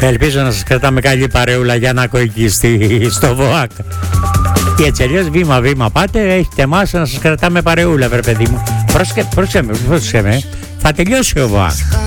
Ελπίζω να σας κρατάμε καλή παρεούλα για να ακούω εκεί στο ΒΟΑΚ. Και έτσι αλλιώς βήμα-βήμα πάτε, έχετε εμάς να σας κρατάμε παρεούλα, βρε παιδί μου. Πρόσεξε με, θα τελειώσει ο ΒΟΑΚ.